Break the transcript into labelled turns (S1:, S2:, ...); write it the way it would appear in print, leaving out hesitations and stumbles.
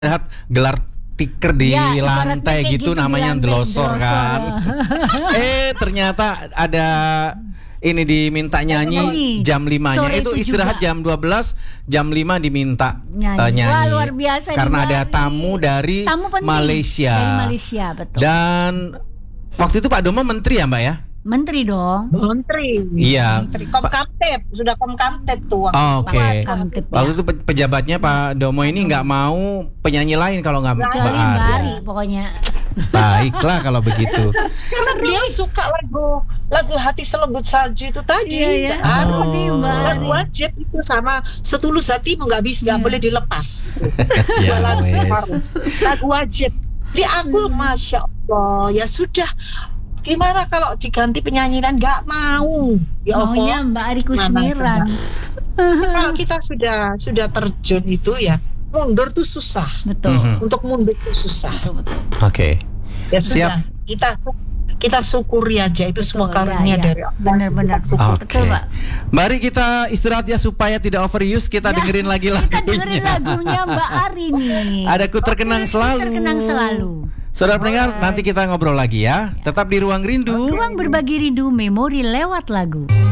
S1: lihat gelar tiker di
S2: Ya,
S1: lantai gitu namanya delosor kan. Ternyata ada ini diminta nyanyi jam 5-nya. Itu istirahat jam 12, jam 5 diminta nyanyi.
S2: Wah, luar biasa.
S1: Karena ada tamu dari Malaysia.
S2: Dari Malaysia, betul.
S1: Dan waktu itu Pak Domo menteri ya, Mbak ya?
S2: Menteri dong.
S3: Menteri.
S1: Iya.
S3: Menteri Komkamtib, sudah Komkamtib tuh.
S1: Oke. Waktu itu pejabatnya Pak Domo ini nggak mau penyanyi lain kalau nggak Mbak Ari.
S2: Pokoknya.
S1: Baiklah kalau begitu.
S3: Karena dia suka lagu Hati Selembut Salju itu tadi.
S2: Iya.
S3: Lagu wajib itu sama Setulus Hatimu nggak boleh dilepas.
S1: Ya,
S3: lagu wajib. Di aku Masya Allah, ya sudah. Gimana kalau diganti penyanyi dan nggak mau? Ya Allah.
S2: Maunya Mbak Ari Kusmiran.
S3: Kalau kita sudah terjun itu ya mundur tuh susah.
S2: Betul.
S3: Untuk mundur tuh susah.
S2: Betul.
S1: Oke.
S3: Ya sudah.
S1: Siap.
S3: Kita syukuri aja itu semua karunia dari Allah.
S2: Benar-benar. Betul, Mbak.
S1: Mari kita istirahat ya supaya tidak overuse. Kita dengerin lagi lagunya.
S2: Kita dengerin lagunya Mbak Ari nih.
S1: Ada Ku Terkenang Selalu.
S2: Terkenang Selalu.
S1: Saudara pendengar, nanti kita ngobrol lagi ya. Tetap di Ruang Rindu.
S2: Ruang berbagi rindu memori lewat lagu.